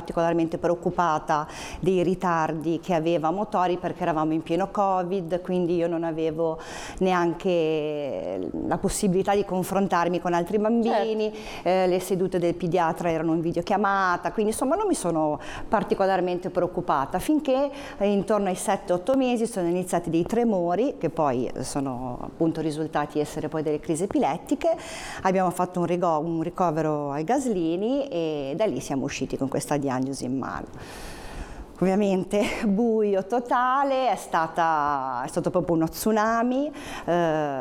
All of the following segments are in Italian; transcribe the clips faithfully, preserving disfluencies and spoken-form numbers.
particolarmente preoccupata dei ritardi che aveva motori, perché eravamo in pieno Covid, quindi io non avevo neanche la possibilità di confrontarmi con altri bambini, certo. eh, le sedute del pediatra erano in videochiamata, quindi insomma non mi sono particolarmente preoccupata, finché eh, intorno ai sette otto mesi sono iniziati dei tremori, che poi sono appunto risultati essere poi delle crisi epilettiche. Abbiamo fatto un, un ricovero ai Gaslini e da lì siamo usciti con questa diagnosi in mano. Ovviamente buio totale, è, stata, è stato proprio uno tsunami, eh,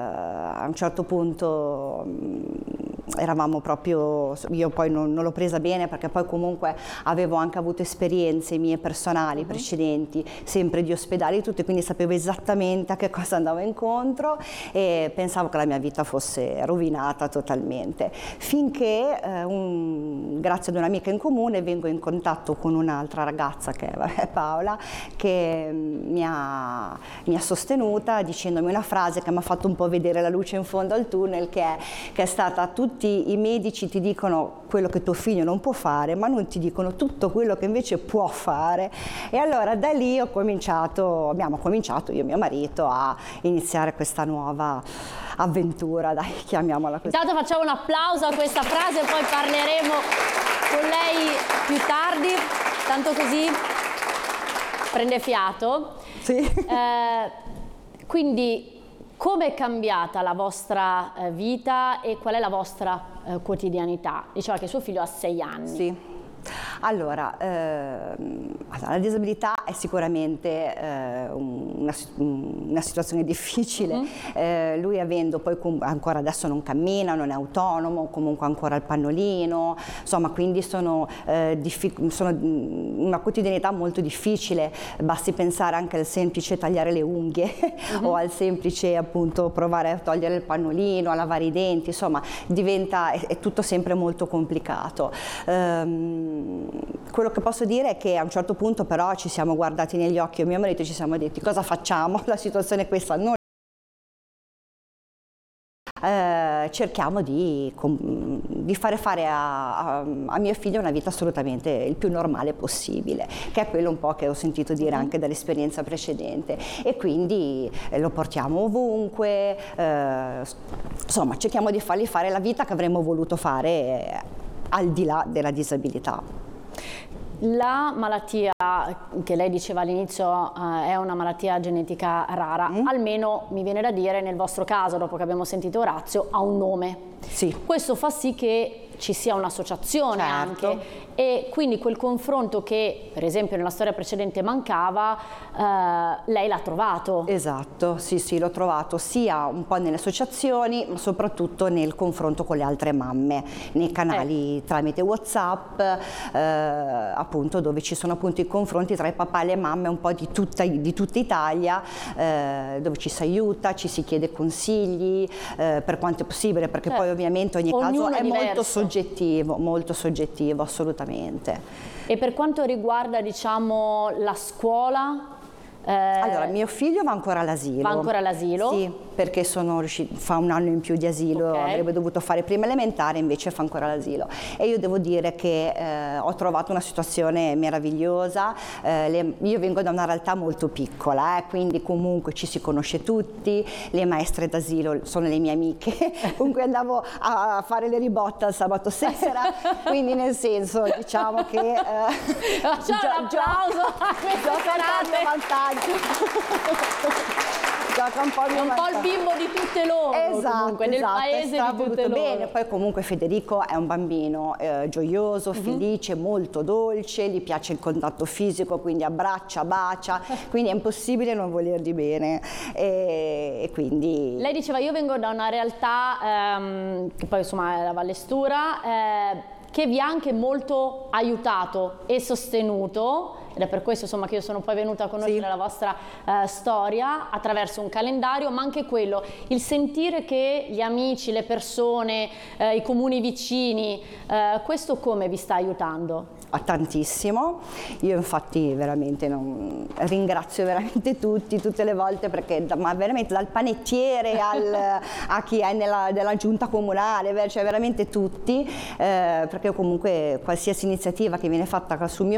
a un certo punto mh, eravamo proprio, io poi non, non l'ho presa bene perché poi comunque avevo anche avuto esperienze mie personali, uh-huh. precedenti, sempre di ospedali tutte, quindi sapevo esattamente a che cosa andavo incontro e pensavo che la mia vita fosse rovinata totalmente, finché eh, un, grazie ad un'amica in comune vengo in contatto con un'altra ragazza che è Paola, che mi ha, mi ha sostenuta dicendomi una frase che mi ha fatto un po' vedere la luce in fondo al tunnel, che è, che è stata: tutti i medici ti dicono quello che tuo figlio non può fare, ma non ti dicono tutto quello che invece può fare. E allora da lì ho cominciato, abbiamo cominciato io e mio marito a iniziare questa nuova avventura, dai, chiamiamola così. Intanto facciamo un applauso a questa frase, poi parleremo con lei più tardi, tanto così prende fiato. Sì. Eh, quindi come è cambiata la vostra eh, vita e qual è la vostra eh, quotidianità? Diceva che suo figlio ha sei anni. Sì. Allora, ehm, la disabilità è sicuramente eh, una, una situazione difficile, uh-huh. eh, lui avendo poi ancora adesso non cammina, non è autonomo, comunque ancora il pannolino, insomma, quindi sono, eh, sono una quotidianità molto difficile, basti pensare anche al semplice tagliare le unghie uh-huh. o al semplice appunto provare a togliere il pannolino, a lavare i denti, insomma diventa, è, è tutto sempre molto complicato. Um, Quello che posso dire è che a un certo punto però ci siamo guardati negli occhi, io e mio marito, ci siamo detti: cosa facciamo? La situazione è questa, non eh, cerchiamo di, di fare fare a, a, a mio figlio una vita assolutamente il più normale possibile, che è quello un po' che ho sentito dire uh-huh. anche dall'esperienza precedente, e quindi eh, lo portiamo ovunque, eh, insomma cerchiamo di fargli fare la vita che avremmo voluto fare eh, al di là della disabilità. La malattia che lei diceva all'inizio eh, è una malattia genetica rara, mm. almeno mi viene da dire nel vostro caso, dopo che abbiamo sentito Orazio, ha un nome. Sì. Questo fa sì che ci sia un'associazione, certo. anche, e quindi quel confronto che per esempio nella storia precedente mancava, eh, lei l'ha trovato. Esatto, sì sì, l'ho trovato sia un po' nelle associazioni, ma soprattutto nel confronto con le altre mamme, nei canali eh. tramite WhatsApp, eh, appunto, dove ci sono appunto i confronti tra i papà e le mamme un po' di tutta, di tutta Italia, eh, dove ci si aiuta, ci si chiede consigli, eh, per quanto è possibile, perché certo. poi ovviamente ogni Ognuno caso è diverso. molto soggettivo, molto soggettivo, assolutamente. E per quanto riguarda, diciamo, la scuola? Eh, allora, mio figlio va ancora all'asilo. Va ancora all'asilo? Sì, perché sono riuscito, fa un anno in più di asilo, okay. avrebbe dovuto fare prima elementare, invece fa ancora l'asilo. E io devo dire che eh, ho trovato una situazione meravigliosa, eh, le, io vengo da una realtà molto piccola, eh, quindi comunque ci si conosce tutti, le maestre d'asilo sono le mie amiche, con cui andavo a fare le ribotte al sabato sera, quindi nel senso diciamo che... Eh, Facciamo un applauso a queste serate! Vantaggio. Gioca un po', è un po' il bimbo di tutte loro, esatto, comunque, nel esatto, paese di tutte loro. Bene. Poi comunque Federico è un bambino eh, gioioso, uh-huh. felice, molto dolce, gli piace il contatto fisico, quindi abbraccia, bacia, quindi è impossibile non volergli bene. E, e quindi... Lei diceva: io vengo da una realtà, ehm, che poi insomma è la Vallestura, eh, che vi ha anche molto aiutato e sostenuto, ed è per questo insomma che io sono poi venuta a conoscere sì. la vostra eh, storia attraverso un calendario, ma anche quello, il sentire che gli amici, le persone, eh, i comuni vicini, eh, questo come vi sta aiutando? Tantissimo, io infatti veramente non, ringrazio veramente tutti, tutte le volte, perché ma veramente dal panettiere al, a chi è nella, nella giunta comunale, cioè veramente tutti, eh, perché comunque qualsiasi iniziativa che viene fatta sul mio